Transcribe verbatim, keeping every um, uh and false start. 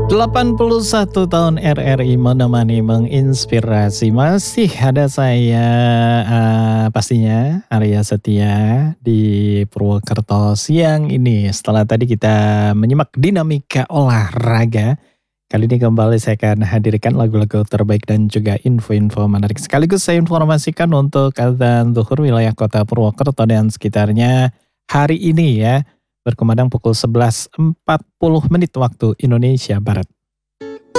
delapan puluh satu tahun R R I menemani menginspirasi. Masih ada saya, eee, pastinya Arya Setia di Purwokerto siang ini. Setelah tadi kita menyimak dinamika olahraga, kali ini kembali saya akan hadirkan lagu-lagu terbaik dan juga info-info menarik. Sekaligus saya informasikan untuk adzan zuhur wilayah kota Purwokerto dan sekitarnya hari ini ya, berkumandang pukul sebelas empat puluh menit waktu Indonesia Barat.